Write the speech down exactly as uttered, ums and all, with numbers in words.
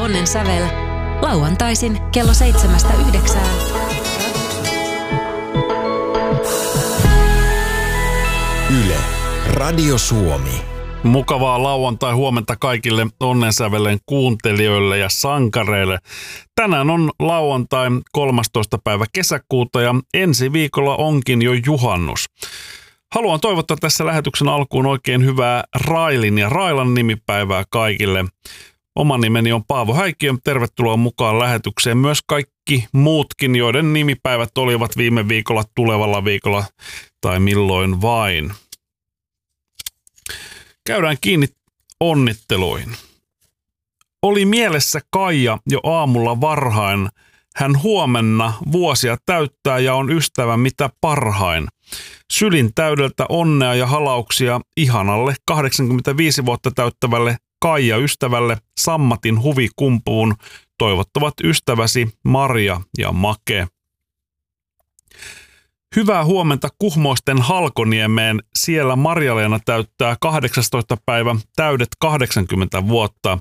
Onnen sävel. Lauantaisin kello seitsemästä yhdeksään. Yle, Radio Suomi. Mukavaa lauantai-huomenta kaikille Onnensävelen kuuntelijoille ja sankareille. Tänään on lauantai kolmastoista päivä kesäkuuta ja ensi viikolla onkin jo juhannus. Haluan toivottaa tässä lähetyksen alkuun oikein hyvää Railin ja Railan nimipäivää kaikille. Oma nimeni on Paavo Häikkiö. Tervetuloa mukaan lähetykseen myös kaikki muutkin, joiden nimipäivät olivat viime viikolla, tulevalla viikolla tai milloin vain. Käydään kiinni onnitteluihin. Oli mielessä Kaija jo aamulla varhain. Hän huomenna vuosia täyttää ja on ystävä mitä parhain. Sylin täydeltä onnea ja halauksia ihanalle kahdeksankymmentäviisi vuotta täyttävälle Kaija-ystävälle Sammatin huvikumpuun. Toivottavat ystäväsi Maria ja Make. Hyvää huomenta Kuhmoisten Halkoniemeen. Siellä Marja-Leena täyttää kahdeksastoista päivä täydet kahdeksankymmentä vuotta.